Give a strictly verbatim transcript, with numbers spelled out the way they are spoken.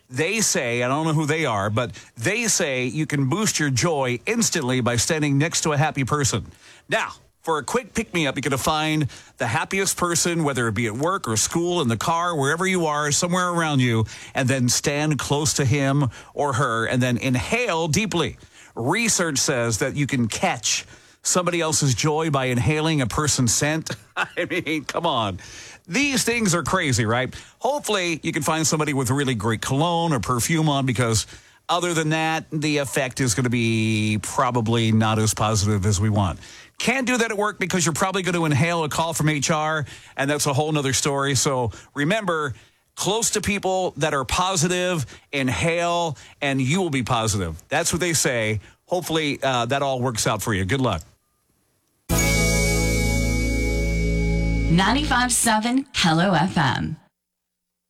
They say, I don't know who they are, but they say you can boost your joy instantly by standing next to a happy person. Now, for a quick pick-me-up, you're going to find the happiest person, whether it be at work or school, in the car, wherever you are, somewhere around you, and then stand close to him or her, and then inhale deeply. Research says that you can catch somebody else's joy by inhaling a person's scent. I mean, come on. These things are crazy, right? Hopefully, you can find somebody with really great cologne or perfume on, because other than that, the effect is going to be probably not as positive as we want. Can't do that at work because you're probably going to inhale a call from H R, and that's a whole nother story. So remember, close to people that are positive, inhale, and you will be positive. That's what they say. Hopefully, uh, that all works out for you. Good luck. ninety-five point seven Hello F M.